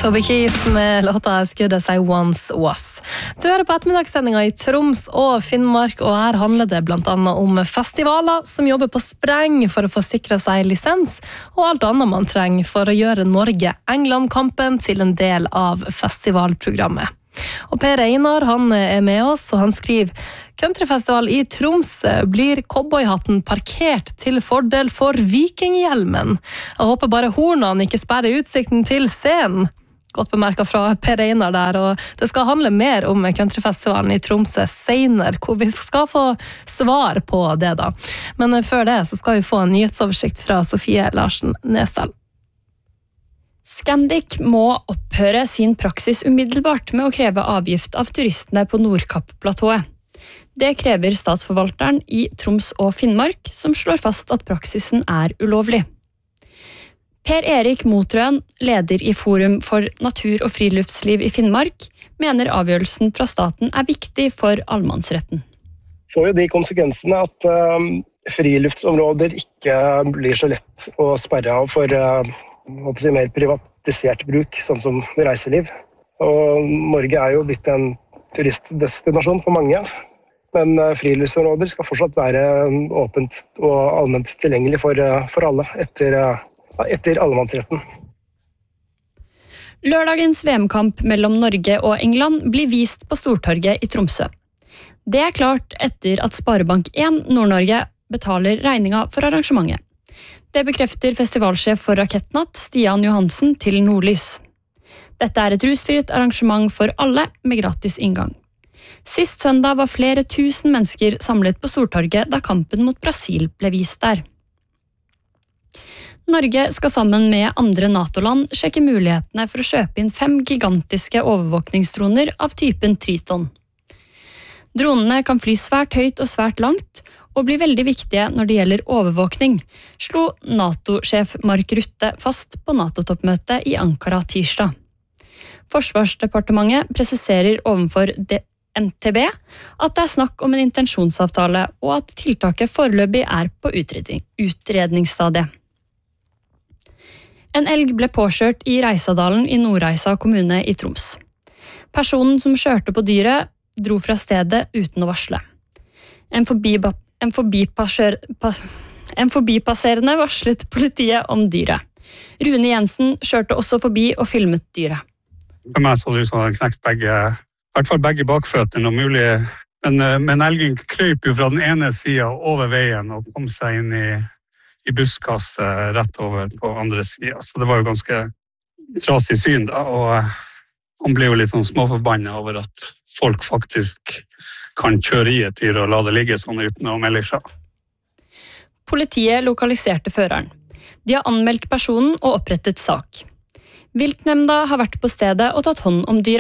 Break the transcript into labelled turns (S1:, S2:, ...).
S1: Toby Keith med låta As Good As I Once Was. Du hører på ettermiddagssendinga i Troms og Finnmark, og her handler det blant annet om festivaler som jobber på spreng for å få sikret seg lisens, og alt annet man trenger for å gjøre Norge-England-kampen til en del av festivalprogrammet. Og Per Einar, han er med oss, og han skriver: Countryfestival i Tromsø blir cowboyhatten parkert til fordel for vikinghjelmen. Jeg håper bare hornene ikke sperrer utsikten til scenen. Godt bemerket fra Per Einar der, og det skal handle mer om countryfestivalen i Tromsø senere, hvor vi skal få svar på det da. Men før det så skal vi få en nyhetsoversikt fra Sofie Larsen Nesdal.
S2: Scandic må opphøre sin praksis umiddelbart med å kreve avgift av turistene på Nordkapp-platået. Det krever statsforvalteren i Troms og Finnmark, som slår fast at praksisen er ulovlig. Per Erik Motrøen, leder i Forum for natur- og friluftsliv i Finnmark, mener avgjørelsen fra staten er viktig for allemannsretten.
S3: Får jo de konsekvensene at friluftsområder ikke blir så lett å sperre av for mer privatisert bruk, sånn som reiseliv. Og Norge er jo blitt en turistdestinasjon for mange, men friluftsområder skal fortsatt være åpent og allment tilgjengelig for alle etter allemannsretten.
S2: Lørdagens VM-kamp mellom Norge og England blir vist på Stortorget i Tromsø. Det er klart etter at Sparebank 1 Nord-Norge betaler regninga for arrangementet. Det bekrefter festivalsjef for Rakettnatt, Stian Johansen, til Nordlys. Dette er et rusfritt arrangement for alle med gratis inngang. Sist søndag var flere tusen mennesker samlet på Stortorget da kampen mot Brasil ble vist der. Norge skal sammen med andre NATO-land sjekke mulighetene for å kjøpe inn 5 gigantiske overvåkningsdroner av typen Triton. Dronene kan fly svært høyt og svært langt, og blir veldig viktige når det gjelder overvåkning, slo NATO-sjef Mark Rutte fast på NATO-toppmøtet i Ankara tirsdag. Forsvarsdepartementet presiserer overfor NTB at det er snakk om en intensjonsavtale, og at tiltaket foreløpig er på utredningsstadiet. En elg ble påkjørt i Reisadalen i Nordreisa kommune i Troms. Personen som kjørte på dyret dro fra stedet uten å varsle. En forbipasserende varslet politiet om dyret. Rune Jensen kjørte også forbi og filmet dyret.
S4: For meg så det ut som han knekt i hvert fall begge bakføttene og mulig, men elgen krøp jo fra den ene siden over veien og kom seg inn i buskasse rett over på andre siden. Så det var jo ganske trasig syn da, og han ble jo litt sånn småforbannet over at folk faktisk kan kjøre i et dyr og la det ligge sånn uten å melde fra.
S2: Politiet lokaliserte føreren. De har anmeldt personen og opprettet sak. Viltnemnda har vært på stedet og tatt hånd om dyret.